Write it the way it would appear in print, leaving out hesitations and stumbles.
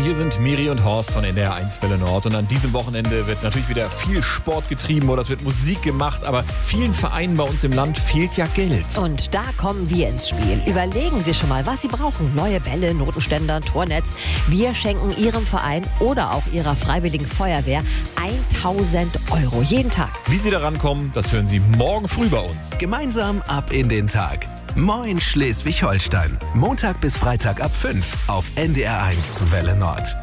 Hier sind Miri und Horst von NDR1 Welle Nord. Und an diesem Wochenende wird natürlich wieder viel Sport getrieben oder es wird Musik gemacht. Aber vielen Vereinen bei uns im Land fehlt ja Geld. Und da kommen wir ins Spiel. Überlegen Sie schon mal, was Sie brauchen. Neue Bälle, Notenständer, Tornetz. Wir schenken Ihrem Verein oder auch Ihrer Freiwilligen Feuerwehr 1.000 € jeden Tag. Wie Sie daran kommen, das hören Sie morgen früh bei uns. Gemeinsam ab in den Tag. Moin Schleswig-Holstein. Montag bis Freitag ab 5 auf NDR1 Welle Nord.